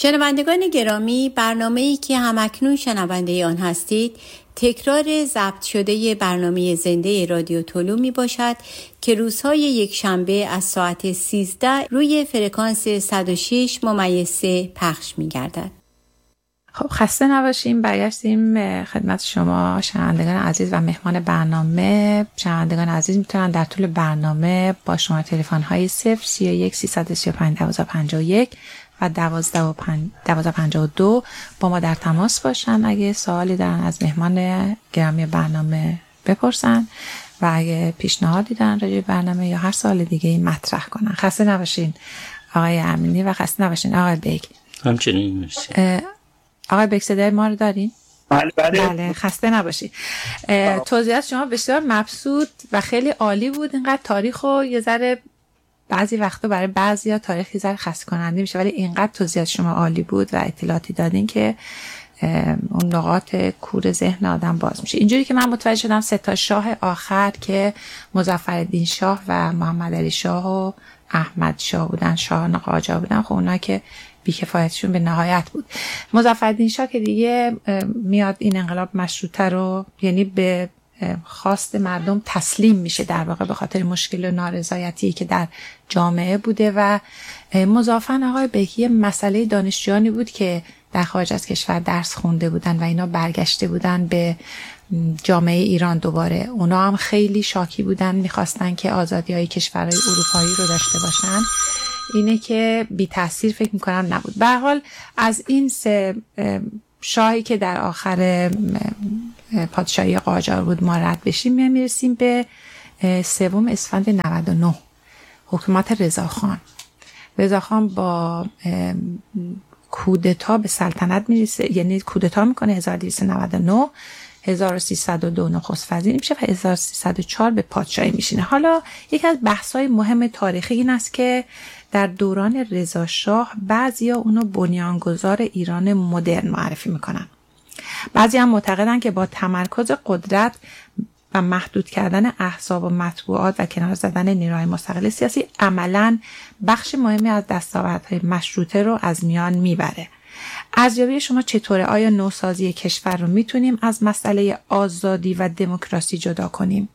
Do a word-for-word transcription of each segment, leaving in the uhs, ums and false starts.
شنوندگان گرامی، برنامه‌ای که همکنون شنونده آن هستید تکرار ضبط شده برنامه زنده رادیو طلوع می باشد که روزهای یک شنبه از ساعت سیزده روی فرکانس صد و شش ممیز سه پخش می گردد. خب خسته نباشیم. برگشتیم خدمت شما شنوندگان عزیز و مهمان برنامه. شنوندگان عزیز میتونن در طول برنامه با شما تلفن های صفر سی و یک سیصد و سی و پنج دوازده پنجاه و یک و دوازده پنجاه و دو با ما در تماس باشن. اگه سوالی دارن از مهمان گرامی برنامه بپرسن و اگه پیشنهادی دارن راجع به برنامه یا هر سوال دیگه ای مطرح کنن. خسته نباشین آقای امینی و خسته نباشین آقای بیگ. همچنین مرسی. آقای بیگ صدای ما رو دارین؟ بله بله. بله خسته نباشید. توضیحات شما بسیار مبسوط و خیلی عالی بود. اینقدر تاریخو یه ذره بعضی وقتا برای بعضیا تاریخی ذره خسته کننده میشه، ولی اینقدر توضیحات شما عالی بود و اطلاعاتی دادین که اون نقاط کور ذهن آدم باز میشه. اینجوری که من متوجه شدم سه تا شاه آخر که مظفرالدین شاه و محمد علی شاه و احمد شاه بودن، شاهان قاجار بودن، خب اونا که بی‌کفایتشون به نهایت بود. مظفرالدین شاه که دیگه میاد این انقلاب مشروطه رو، یعنی به خواست مردم تسلیم میشه در واقع به خاطر مشکل و نارضایتی که در جامعه بوده. و مضافاً آقای بیکی مسئله دانشجویانی بود که در خارج از کشور درس خونده بودن و اینا برگشته بودن به جامعه ایران دوباره. اونا هم خیلی شاکی بودن، میخواستن که آزادی‌های کشورهای اروپایی رو داشته باشن. اینه که بی تأثیر فکر میکنم نبود. به هر حال از این سه شاهی که در آخر پادشاهی قاجار بود ما رد بشیم، میرسیم به سوم اسفند نود و نه، حکومت رضاخان. رضاخان با کودتا به سلطنت میرسه، یعنی کودتا میکنه هزار و دویست و نود و نه، هزار و سیصد و دو نخست وزیر میشه و هزار و سیصد و چهار به پادشاهی میشینه. حالا یکی از بحث‌های مهم تاریخی این است که در دوران رضا شاه بعضیا اونو بنیانگذار ایران مدرن معرفی میکنن. بعضی هم معتقدن که با تمرکز قدرت و محدود کردن احزاب و مطبوعات و کنار زدن نیروهای مستقل سیاسی عملاً بخش مهمی از دستاوردهای مشروطه رو از میان میبره. ارزیابی شما چطوره؟ آیا نوسازی کشور رو میتونیم از مسئله آزادی و دموکراسی جدا کنیم؟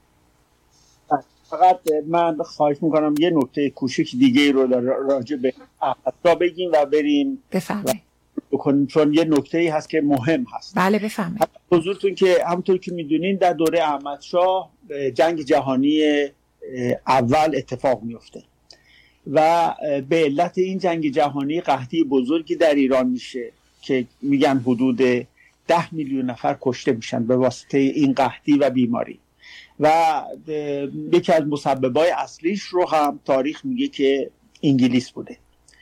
فقط من خواهش میکنم یه نکته کوچیک دیگه رو راجع به احمدشاه بگیم و بریم بفرمایید. بکنیم، چون یه نکته‌ای هست که مهم هست. بله بفرمایید. حضورتون که همونطور که میدونین در دوره احمدشاه جنگ جهانی اول اتفاق میفته و به علت این جنگ جهانی قحطی بزرگی در ایران میشه که میگن حدود ده میلیون نفر کشته میشن به واسطه این قحطی و بیماری. و یکی از مسببای اصلیش رو هم تاریخ میگه که انگلیس بوده.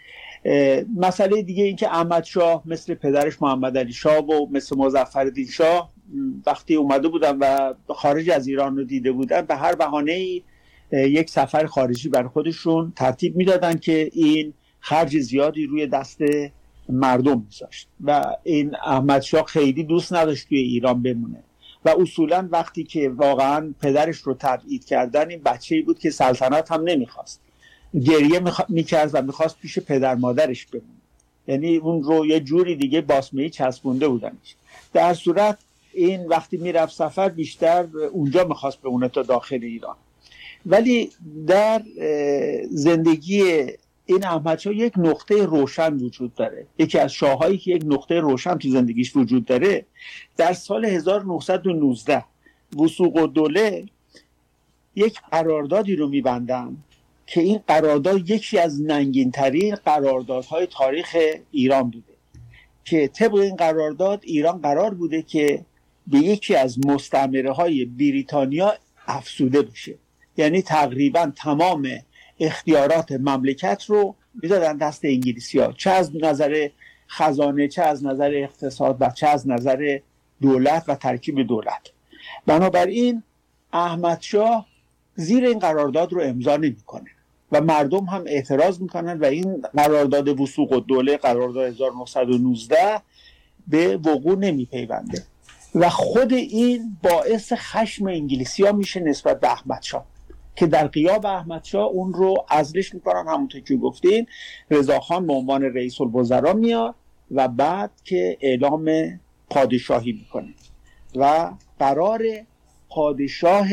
مسئله دیگه این که احمدشاه مثل پدرش محمد علی شاه و مثل مظفرالدین شاه وقتی اومده بودن و خارج از ایران رو دیده بودن، به هر بهانه‌ای یک سفر خارجی برای خودشون ترتیب میدادن که این خرج زیادی روی دست مردم میذاشت و این احمدشاه خیلی دوست نداشت توی ایران بمونه و اصولا وقتی که واقعا پدرش رو تبعید کردن، این بچه‌ای بود که سلطنت هم نمیخواست، گریه میکرد و میخواست پیش پدر مادرش بمونه، یعنی اون رو یه جوری دیگه باسمه‌ای چسبونده بودنش. در صورت این وقتی میرفت سفر بیشتر اونجا میخواست بمونه تا داخل ایران. ولی در زندگی این احمدشاه یک نقطه روشن وجود داره، یکی از شاههایی که یک نقطه روشن تو زندگیش وجود داره. در سال هزار و نهصد و نوزده وثوق‌الدوله یک قراردادی رو میبندن که این قرارداد یکی از ننگین‌ترین قراردادهای تاریخ ایران بوده که طبق این قرارداد ایران قرار بوده که به یکی از مستعمره‌های بریتانیا افسوده بشه، یعنی تقریبا تمام اختیارات مملکت رو میدادن دست انگلیسی‌ها، چه از نظر خزانه، چه از نظر اقتصاد و چه از نظر دولت و ترکیب دولت. بنابراین احمدشاه زیر این قرارداد رو امضا نمی‌کنه و مردم هم اعتراض میکنن و این قرارداد وثوق‌الدوله، قرارداد هزار و نهصد و نوزده به وقوع نمیپیونده و خود این باعث خشم انگلیسی‌ها میشه نسبت به احمدشاه. که در غیاب احمدشاه اون رو عزلش میکنن. همونطور که گفتین رضاخان به عنوان رئیس الوزراء میاد و بعد که اعلام پادشاهی میکنه و قرار پادشاه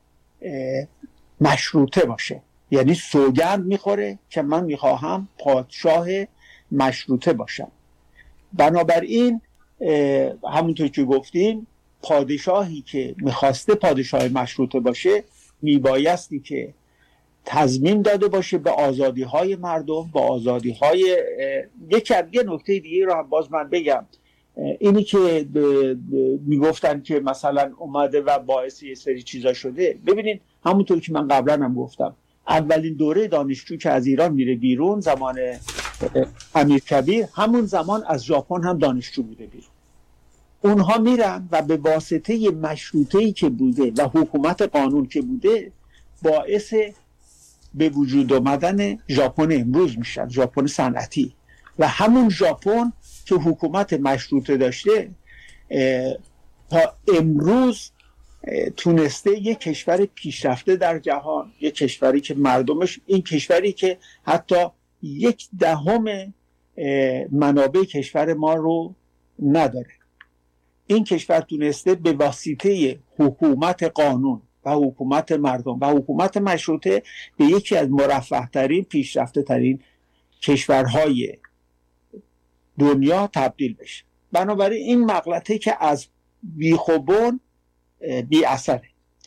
مشروطه باشه، یعنی سوگند میخوره که من میخواهم پادشاه مشروطه باشم. بنابراین همونطور که گفتیم پادشاهی که میخواسته پادشاه مشروطه باشه میبایستی که تضمین داده باشه به آزادی های مردم، به آزادی های یک یه نکته دیگه رو هم باز من بگم، اینی که میگفتن که مثلا اومده و باعث یه سری چیزا شده. ببینید همونطور که من قبلا هم گفتم اولین دوره دانشجو که از ایران میره بیرون زمان امیرکبیر، همون زمان از ژاپن هم دانشجو بوده بیرون. اونها میرن و به واسطه مشروطه‌ای که بوده و حکومت قانون که بوده باعث به وجود آمدن ژاپن امروز میشن، ژاپن صنعتی. و همون ژاپن که حکومت مشروطه داشته تا امروز تونسته یک کشور پیشرفته در جهان، یک کشوری که مردمش، این کشوری که حتی یک دهم منابع کشور ما رو نداره، این کشور تونسته به واسطه حکومت قانون و حکومت مردم و حکومت مشروطه به یکی از مرفه ترین پیشرفته ترین کشورهای دنیا تبدیل بشه. بنابراین این مغلطه که از بیخوبون بی اثره.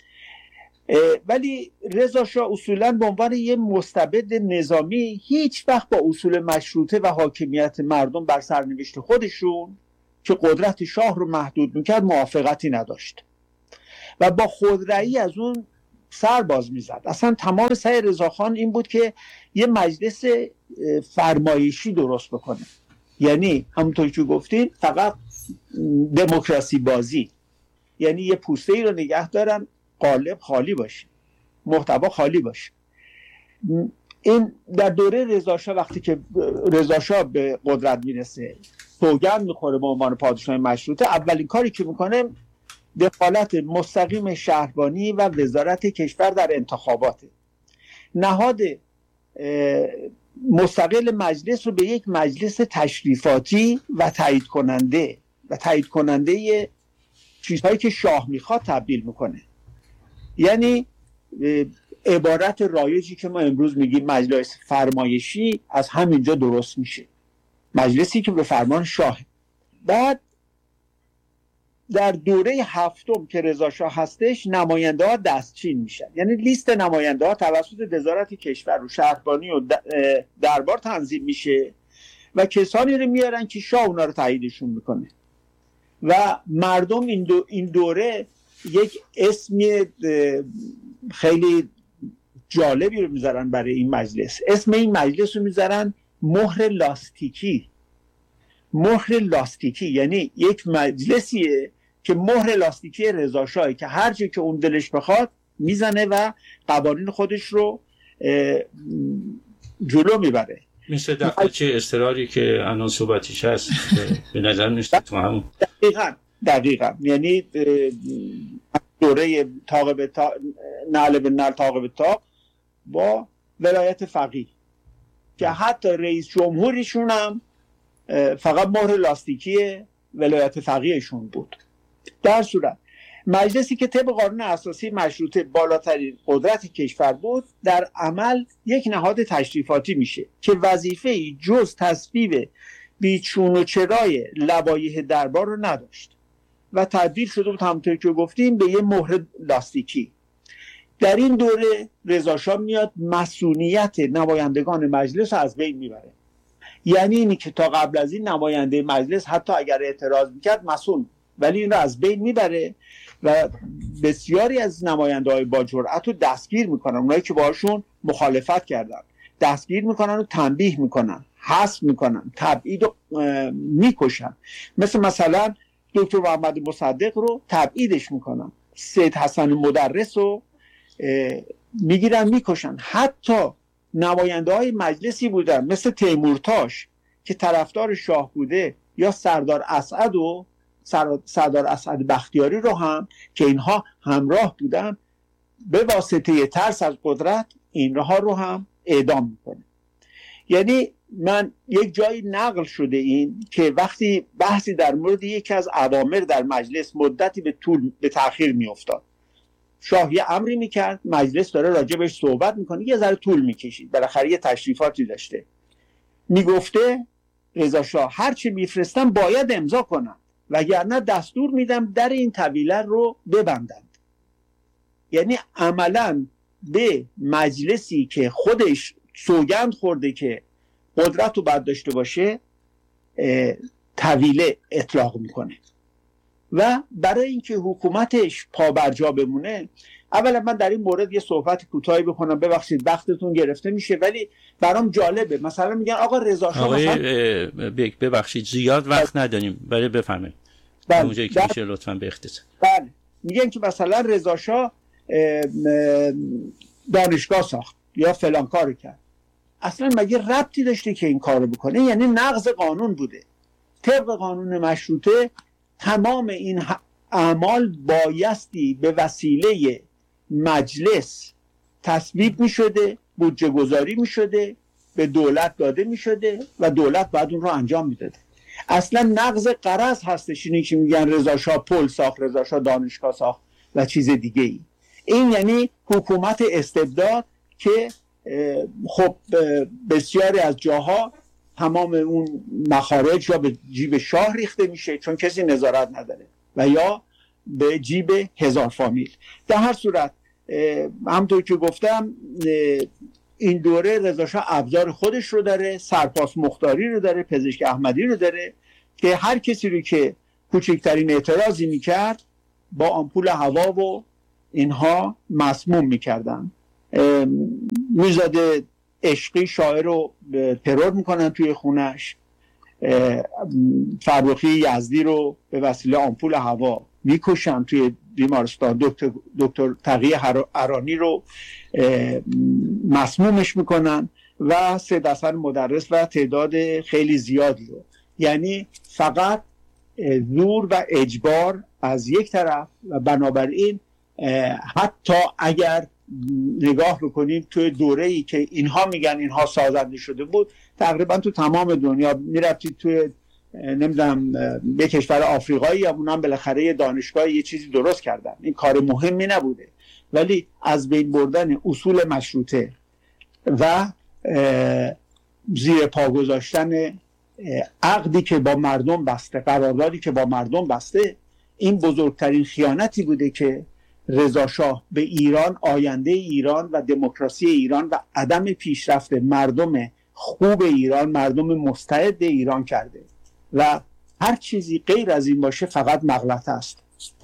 ولی رضا شاه اصولا به عنوان یه مستبد نظامی هیچ وقت با اصول مشروطه و حاکمیت مردم بر سرنوشت خودشون که قدرت شاه رو محدود میکرد موافقتی نداشت و با خودرأیی از اون سر باز میزد. اصلا تمام سعی رضاخان این بود که یه مجلس فرمایشی درست بکنه، یعنی همونطور که گفتین فقط دموکراسی بازی، یعنی یه پوسته ای رو نگه دارن قالب خالی باشه، محتوا خالی باشه. این در دوره رضا شاه وقتی که رضا شاه به قدرت میرسه سوگند میخوره به عنوان پادشاه مشروطه، اولین کاری که میکنه دخالت مستقیم شهربانی و وزارت کشور در انتخابات. نهاد مستقل مجلس رو به یک مجلس تشریفاتی و تایید کننده و تایید کننده چیزهایی که شاه میخواد تبدیل میکنه. یعنی عبارت رایجی که ما امروز میگیم مجلس فرمایشی از همینجا درست میشه، مجلسی که به فرمان شاه. بعد در دوره هفتم که رضا شاه هستش نماینده ها دستچین میشن، یعنی لیست نماینده ها توسط وزارت کشور و شهربانی و دربار تنظیم میشه و کسانی رو میارن که شاه اونا رو تاییدشون میکنه و مردم این, دو این دوره یک اسمی خیلی جالبی رو میذارن برای این مجلس. اسم این مجلس رو میذارن مهر لاستیکی. مهر لاستیکی یعنی یک مجلسیه که مهر لاستیکی رضا شاهی که هر چی که اون دلش بخواد میزنه و قوانین خودش رو جلو میبره. مثل دفترچه اصراری که الان صحبتیش هست به نظر میاد تو همون دقیقاً دقیقاً یعنی دوره طاق به طاق، نعل به نعل، طاق به طاق با ولایت فقیه که حتی رئیس جمهوریشون هم فقط مهر لاستیکی ولایت فقیهشون بود. در صورت مجلسی که طبق قانون اساسی مشروطه بالاترین قدرت کشور بود در عمل یک نهاد تشریفاتی میشه که وظیفه‌ای جز تصویب بیچون و چرای لوایح دربار رو نداشت و تبدیل شده بود همونطور که گفتیم به یه مهر لاستیکی. در این دوره رضا شاه میاد مسئولیت نمایندگان مجلس رو از بین میبره. یعنی اینی که تا قبل از این نماینده مجلس حتی اگر اعتراض میکرد مسئول، ولی این رو از بین میبره و بسیاری از نماینده های با جرأت رو دستگیر میکنن. اونایی که باشون مخالفت کردن دستگیر میکنن و تنبیه میکنن، حذف میکنن، تبعید و میکشن. مثل مثلا دکتر محمد مصدق رو تبعیدش میکنن، سید حسن مدرس رو میگیرن میکشن. حتی نماینده های مجلسی بودن مثل تیمورتاش که طرفدار شاه بوده یا سردار اسعد و سردار اسعد بختیاری رو هم که اینها همراه بودن به واسطه ترس از قدرت اینها رو هم اعدام میکنه. یعنی من یک جایی نقل شده این که وقتی بحثی در مورد یکی از اوامر در مجلس مدتی به طول به تأخیر میافتاد، شاه یه امری میکرد، مجلس داره راجبش صحبت میکنه، یه ذره طول میکشید، بالاخره یه تشریفاتی داشته، میگفته رضا شاه هر چی میفرستم باید امضا کنن وگرنه دستور میدم در این طویله رو ببندند. یعنی عملاً به مجلسی که خودش سوگند خورده که قدرت رو باید داشته باشه طویله اطلاق میکنه. و برای اینکه حکومتش پابرجا بمونه، اولا من در این مورد یه صحبت کوتاهی بکنم، ببخشید وقتتون گرفته میشه ولی برام جالبه. مثلا میگن آقا رضا شاه آقای مثلا ببخشید زیاد وقت نداریم ولی بفرمایید اونجایی که میشه لطفاً به اختصار. بله میگن که مثلا رضا شاه دانشگاه ساخت یا فلان کارو کرد. اصلا مگه ربطی داشته که این کارو بکنه؟ یعنی نقض قانون بوده. طبق قانون مشروطه تمام این اعمال بایستی به وسیله مجلس تصویب می شده، بودجه گذاری می شده، به دولت داده می شده و دولت بعد اون رو انجام می داده. اصلا نقض غرض هستش اینی که میگن رضا شاه پل ساخت، رضا شاه دانشگاه ساخت و چیز دیگه ای. این یعنی حکومت استبداد که خب بسیاری از جاها تمام اون مخارج یا به جیب شاه ریخته میشه چون کسی نظارت نداره و یا به جیب هزار فامیل. در هر صورت همونطور که گفتم این دوره رضا شاه ابزار خودش رو داره، سرپاس مختاری رو داره، پزشک احمدی رو داره که هر کسی رو که کوچکترین اعتراضی میکرد با آمپول هوا و اینها مسموم میکردن. میزاده عشقی شاعر رو ترور میکنن توی خونش، فرخی یزدی رو به وسیله آمپول هوا میکشن توی بیمارستان، دکتر دکتر تقی ارانی رو مسمومش میکنن و سید حسن مدرس و تعداد خیلی زیادی رو. یعنی فقط زور و اجبار از یک طرف و بنابراین حتی اگر نگاه بکنیم توی دوره‌ای که اینها میگن اینها سازنده شده بود، تقریبا تو تمام دنیا میرفتید توی نمیدونم به کشور آفریقایی یا اونم بالاخره یه دانشگاه یه چیزی درست کردن، این کار مهمی نبوده، ولی از بین بردن اصول مشروطه و زیر پا گذاشتن عقدی که با مردم بسته، قراردادی که با مردم بسته، این بزرگترین خیانتی بوده که رضا شاه به ایران، آینده ایران و دموکراسی ایران و عدم پیشرفت مردم خوب ایران، مردم مستعد ایران کرده و هر چیزی غیر از این باشه فقط مغلطه است.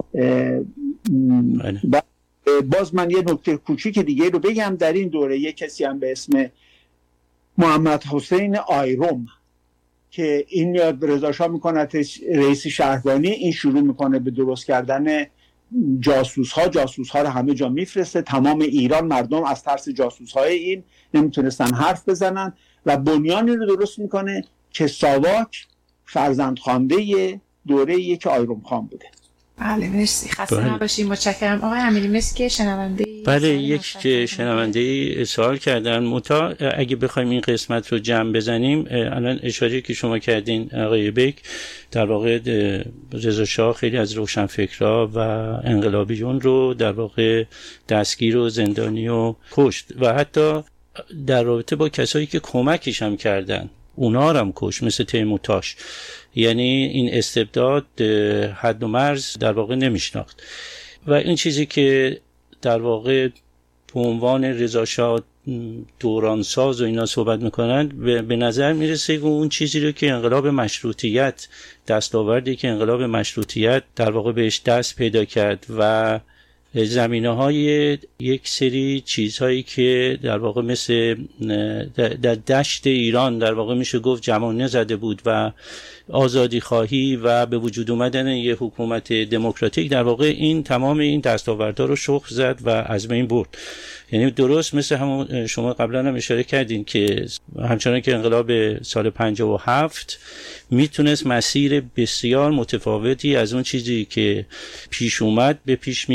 باز من یه نکته کوچیک دیگه رو بگم. در این دوره یه کسی هم به اسم محمد حسین آیروم که این میاد رضا شاه میکنه رئیس شهربانی، این شروع میکنه به درست کردن جاسوس ها جاسوس ها رو همه جا میفرسته. تمام ایران مردم از ترس جاسوس های این نمیتونستن حرف بزنن و بنیانی رو درست میکنه که ساواک فرزند خوانده دوره که آیروم خان بوده. بله مرسی، خسته نباشید. متشکرم آقای امیری. مرسی که شنونده بله یک که شنونده سوال کردن متا اگه بخوایم این قسمت رو جمع بزنیم، الان اشاره که شما کردین آقای بیک، در واقع رضا شاه خیلی از روشنفکرها و انقلابیون رو در واقع دستگیر و زندانی و کشت و حتی در رابطه با کسایی که کمکش هم کردن اونا هم کشت، مثل تیمورتاش. یعنی این استبداد حد و مرز در واقع نمیشناخت و این چیزی که در واقع به عنوان رضا شاه دورانساز و اینا صحبت میکنند به نظر میرسه که اون چیزی رو که انقلاب مشروطیت دستاوردی که انقلاب مشروطیت در واقع بهش دست پیدا کرد و زمینه های یک سری چیزهایی که در واقع مثل در دشت ایران در واقع میشه گفت جمانه زده بود و آزادی خواهی و به وجود اومدن یه حکومت دموکراتیک، در واقع این تمام این دستاوردها رو شخم زد و از بین برد. یعنی درست مثل همون شما قبلا هم اشاره کردین که همچنان که انقلاب سال پنجاه و هفت میتونست مسیر بسیار متفاوتی از اون چیزی که پیش اومد به پیش میگرفت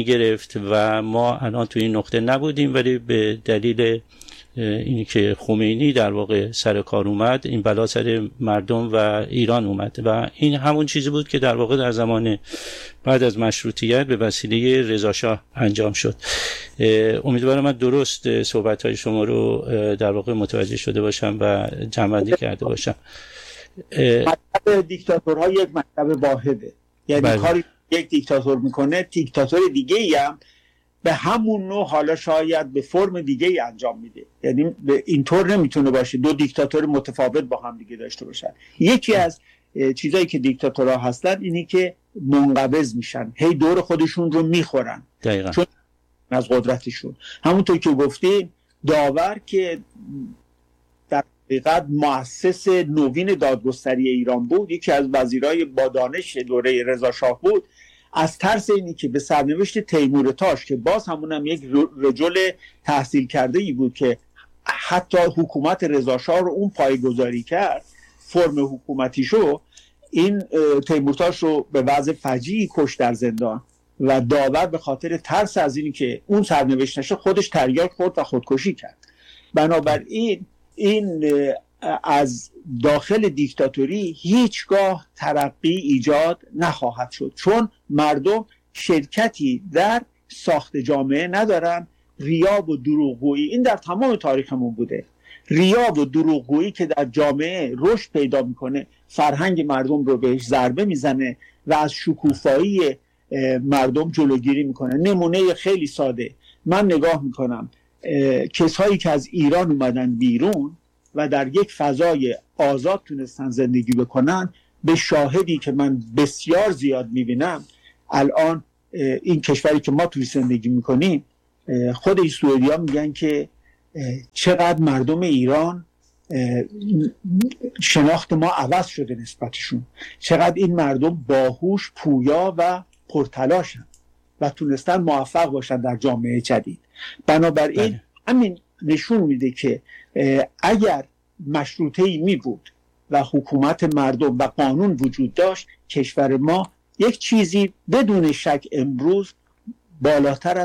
رفت و ما الان تو این نقطه نبودیم، ولی به دلیل اینی که خمینی در واقع سر کار اومد، این بلا سر مردم و ایران اومد و این همون چیزی بود که در واقع در زمان بعد از مشروطیت به وسیله رضا شاه انجام شد. امیدوارم من درست صحبت‌های شما رو در واقع متوجه شده باشم و جمع‌بندی کرده باشم. مکتب دیکتاتورها یک مکتب واحده، یعنی بله. کاری یک دیکتاتور میکنه دیکتاتور دیگه ای هم به همون نوع، حالا شاید به فرم دیگه ای انجام میده. یعنی اینطور نمیتونه باشه دو دیکتاتور متفاوت با هم دیگه داشته باشن. یکی از چیزایی که دیکتاتورها هستن اینی که منقبض میشن، هی دور خودشون رو میخورن دقیقاً چون از قدرتشون. همونطور که گفتیم داور که در حقیقت مؤسس نوین دادگستری ایران بود، یکی از وزیرای با دانش دوره رضا شاه بود، از ترس اینی که به سرنوشت تیمورتاش که باز همونم یک رجل تحصیل کرده ای بود که حتی حکومت رضا شاه رو اون پایه‌گذاری کرد، فرم حکومتیشو، این تیمورتاش رو به وضع فجیعی کشت در زندان و داور به خاطر ترس از اینی که اون سرنوشت نشه خودش تریاک خورد و خودکشی کرد. بنابراین این از داخل دیکتاتوری هیچگاه ترقی ایجاد نخواهد شد، چون مردم شرکتی در ساخت جامعه ندارن. ریا و دروغگویی، این در تمام تاریخمون بوده، ریا و دروغگویی که در جامعه رشد پیدا میکنه فرهنگ مردم رو بهش ضربه میزنه و از شکوفایی مردم جلوگیری میکنه. نمونه خیلی ساده، من نگاه میکنم کسایی که از ایران اومدن بیرون و در یک فضای آزاد تونستن زندگی بکنن، به شاهدی که من بسیار زیاد میبینم الان این کشوری که ما توی زندگی میکنیم، خود این سوئدی ها میگن که چقدر مردم ایران شناخت ما عوض شده نسبتشون، چقدر این مردم باهوش، پویا و پرتلاشن و تونستن موفق باشن در جامعه جدید. بنابراین بله. همین نشون میده که اگر مشروطه‌ای می بود و حکومت مردم و قانون وجود داشت، کشور ما یک چیزی بدون شک امروز بالاتر